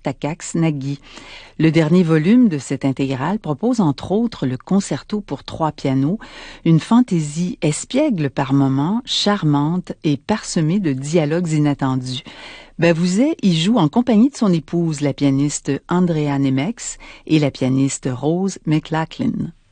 Artacax Nagy. Le dernier volume de cette intégrale propose entre autres le concerto pour 3 pianos, une fantaisie espiègle par moments, charmante et parsemée de dialogues inattendus. Bavouzet y joue en compagnie de son épouse, la pianiste Andrea Nemex, et la pianiste Rose McLachlan.